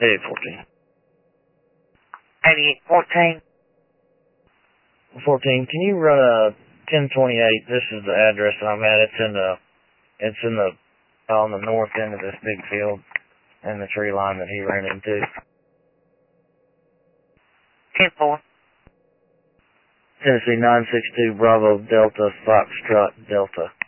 8814. 8814. 14, can you run a 1028? This is the address that I'm at. On the north end of this big field and the tree line that he ran into. 10-4. Tennessee 962 Bravo Delta Foxtrot Delta.